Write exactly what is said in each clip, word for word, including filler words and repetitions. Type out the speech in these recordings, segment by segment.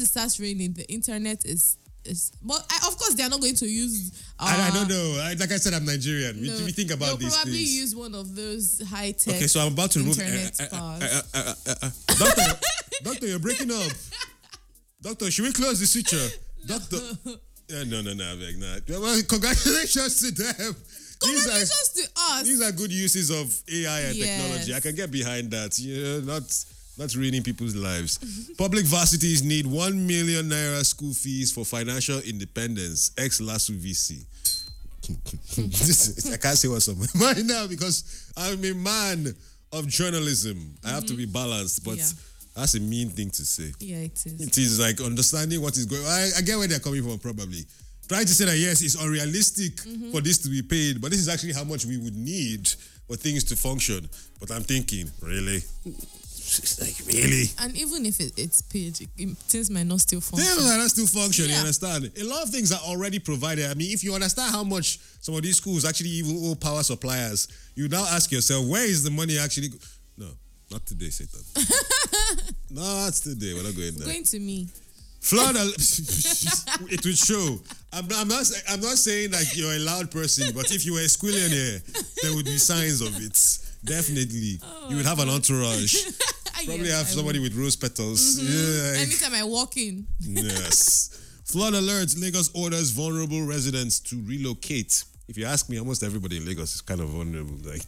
it starts raining, the internet is is. But I, of course, they are not going to use. Uh, I, I don't know. I, like I said, I'm Nigerian. We, no, we think about they'll these probably things. use one of those high tech. Okay, so I'm about to remove. internet Uh, uh, uh, bars. uh, uh, uh, uh, uh, doctor, doctor, you're breaking up. Doctor, should we close the switcher? Doctor. Uh, no, no, no, beg, nah. Well, congratulations to them. These are, Congratulations to us. these are good uses of A I and Yes. technology. I can get behind that. You know, not not ruining people's lives. Public varsities need one million naira school fees for financial independence. Ex LASU V C. This- I can't say what's on my mind now because I'm a man of journalism. I have to be balanced, but Yeah. that's a mean thing to say. Yeah, it is. It is like understanding what is going on. I, I get where they're coming from, probably. Trying to say that, yes, it's unrealistic for this to be paid, but this is actually how much we would need for things to function. But I'm thinking, really? It's like, really? And even if it, it's paid, it, it, things might not still function. Things might not still function, you Yeah. understand? A lot of things are already provided. I mean, if you understand how much some of these schools actually even owe power suppliers, you now ask yourself, where is the money actually? Go- no, not today, Satan. Not today. We're not going there. Going to me. Flood, al- it would show. I'm, I'm not. I'm not saying like you're a loud person, but if you were a squillionaire, there would be signs of it. Definitely, you would have an entourage. Probably Yes, have I somebody with rose petals. Yeah. Anytime I walk in. Yes. Flood alert. Lagos orders vulnerable residents to relocate. If you ask me, almost everybody in Lagos is kind of vulnerable. Like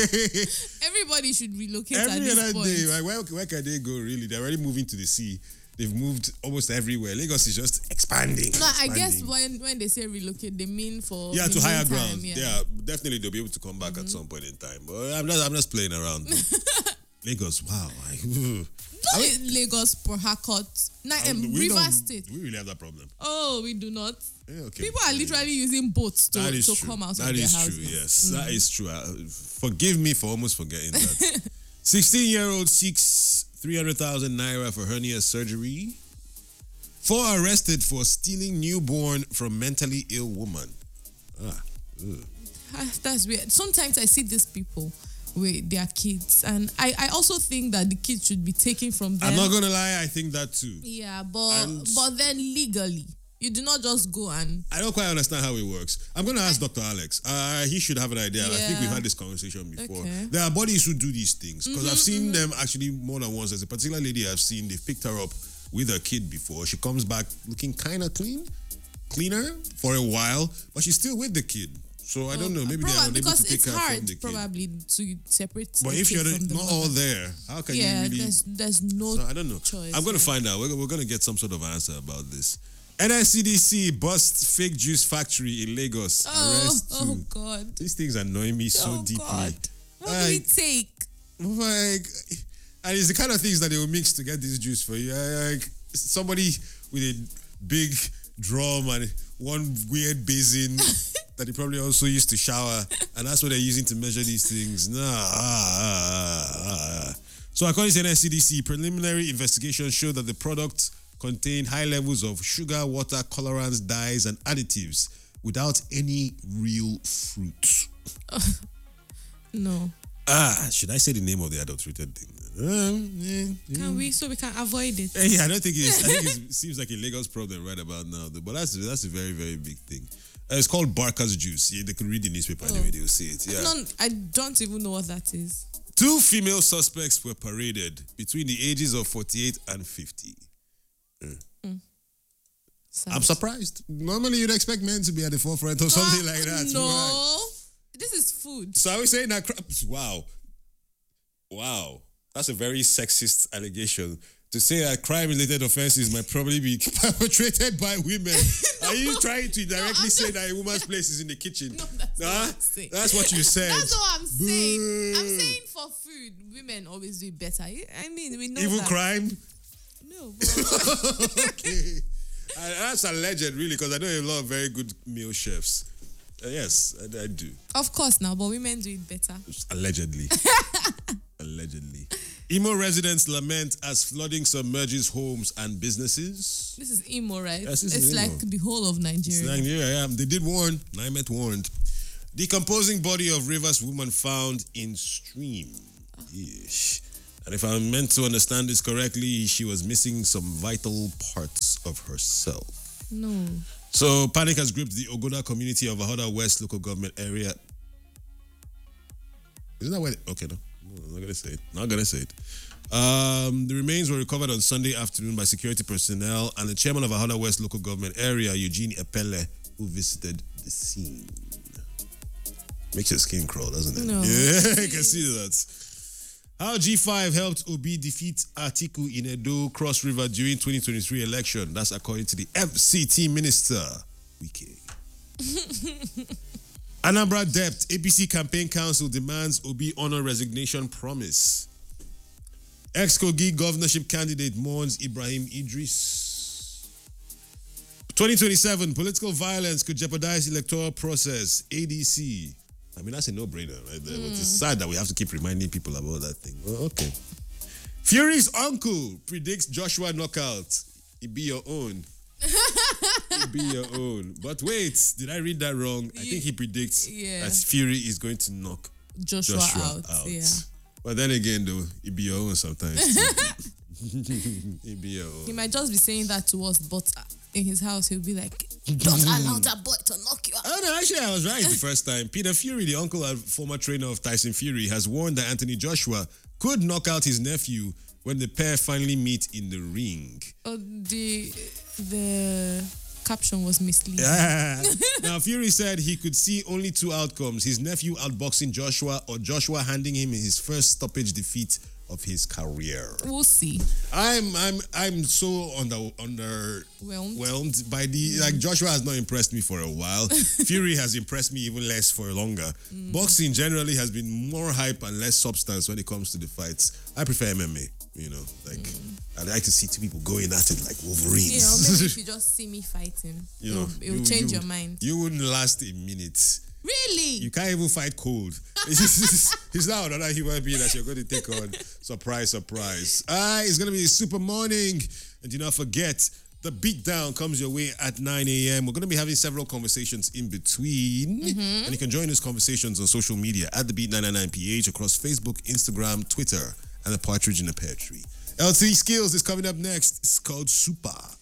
Everybody should relocate at every this other point. day, like, where, where can they go? Really, they're already moving to the sea. They've moved almost everywhere. Lagos is just expanding. No, I guess expanding. when, when they say relocate, they mean for Yeah, the to higher meantime, ground. Yeah. Yeah. definitely they'll be able to come back at some point in time. But I'm just I'm just playing around. Lagos, wow. I, Not in Lagos, Port Harcourt, Na- um, we River don't- State. We really have that problem. Oh, we do not. Yeah, okay. People are literally using boats to, That is to true. come out That of their is houses. true. Yes, that is true. Uh, forgive me for almost forgetting that. Sixteen-year-old seeks three hundred thousand naira for hernia surgery. Four arrested for stealing newborn from mentally ill woman. Ah, ugh. Ah, That's weird. Sometimes I see these people with their kids, and I, I also think that the kids should be taken from them. I'm not gonna lie. I think that too. Yeah, but And- but then legally, you do not just go and I don't quite understand how it works. I'm going to ask Doctor Alex. Uh, he should have an idea. I think we've Yeah. had this conversation before. Okay. There are bodies who do these things because I've seen them actually more than once. There's a particular lady I've seen. They've picked her up with her kid before. She comes back looking kind of clean, cleaner for a while, but she's still with the kid. So I don't know. Maybe they're Proba- unable because to take it's her hard from the kid. probably to separate. But the if kid you're from the not all mother. there, how can yeah, you really? there's there's no. So I don't know. choice, I'm going to yeah. find out. We're, we're going to get some sort of answer about this. N I C D C busts fake juice factory in Lagos. Oh, Arrest oh two. God! These things annoy me so Oh, deeply. God. What do Like- we take? Like, and it's the kind of things that they will mix to get this juice for you. Like somebody with a big drum and one weird basin that they probably also used to shower, and that's what they're using to measure these things. Nah. ah, ah, ah, ah. So according to N I C D C, preliminary investigation showed that the product contained high levels of sugar, water, colorants, dyes, and additives without any real fruit. No. Ah, should I say the name of the adulterated thing? Um, yeah, Can we so we can avoid it? Eh, yeah, I don't think it's. I think it's, it seems like a Lagos problem right about now, though. But that's that's a very very big thing. Uh, it's called Barker's juice. Yeah, they could read the newspaper Oh. anyway. They'll see it. Yeah. No, I don't even know what that is. Two female suspects were paraded between the ages of forty-eight and fifty. Sad. I'm surprised. Normally, you'd expect men to be at the forefront or something like that. No, Right. this is food. So I was saying that. Crap. Wow, wow, that's a very sexist allegation. To say that crime-related offenses might probably be perpetrated by women. Are you trying to directly I'm say just- that a woman's place is in the kitchen? No, that's not Huh? what I'm saying. That's what you said. That's what I'm saying. I'm Boo. saying for food, women always do it better. I mean, we know Even that. crime? No, but Okay. Uh, that's alleged, really, because I know a lot of very good meal chefs. Uh, yes, I, I do. of course now, but women do it better. Allegedly. Allegedly. Imo residents lament as flooding submerges homes and businesses. This is emo, right? Yes, this it's is like emo. the whole of Nigeria. Like, here I am. They did warn. Naimet warned. Decomposing body of Rivers woman found in stream. Yeesh. And if I'm meant to understand this correctly, she was missing some vital parts of herself. No. So panic has gripped the Ogoda community of Ahoda West local government area. Isn't that where? Okay, no, no, I'm not gonna say it. Not gonna say it. Um, the remains were recovered on Sunday afternoon by security personnel and the chairman of Ahoda West local government area, Eugene Epele, who visited the scene. Makes your skin crawl, doesn't it? No. Yeah, I can see that. How G five helped Obi defeat Atiku in Edo Cross River during twenty twenty-three election. That's according to the F C T minister, Wike. Anambra Debt, A P C Campaign Council demands Obi honor resignation promise. Ex-Kogi governorship candidate mourns Ibrahim Idris. twenty twenty-seven, political violence could jeopardize electoral process. A D C. I mean, that's a no-brainer, right there. Mm. It's sad that we have to keep reminding people about that thing. Well, okay. Fury's uncle predicts Joshua knockout. It be your own. It be your own. But wait, did I read that wrong? I think he predicts yeah. that Fury is going to knock Joshua, Joshua out. out. Yeah. But then again, though, it be your own sometimes. It be your own. He might just be saying that to us, but in his house, he'll be like, don't allow that boy to knock you out. Oh, no, actually, I was right the first time. Peter Fury, the uncle and former trainer of Tyson Fury, has warned that Anthony Joshua could knock out his nephew when the pair finally meet in the ring. Oh, the the caption was misleading. Yeah. Now, Fury said he could see only two outcomes: his nephew outboxing Joshua or Joshua handing him his first stoppage defeat of his career. We'll see. I'm I'm I'm so under underwhelmed Whelmed. by the like Joshua has not impressed me for a while. Fury has impressed me even less for longer. Mm. Boxing generally has been more hype and less substance when it comes to the fights. I prefer M M A. You know, like mm. I like to see two people going at it like Wolverines. You know, maybe if you just see me fighting, you know, it will you, change you, your mind. You wouldn't last a minute. Really? You can't even fight cold. It's not another human being that you're going to take on. Surprise, surprise. Ah, it's going to be a super morning. And do not forget, the beatdown comes your way at nine a.m. We're going to be having several conversations in between. Mm-hmm. And you can join those conversations on social media at the Beat nine ninety-nine P H across Facebook, Instagram, Twitter, and the Partridge in the Pear Tree. L T Skills is coming up next. It's called Super.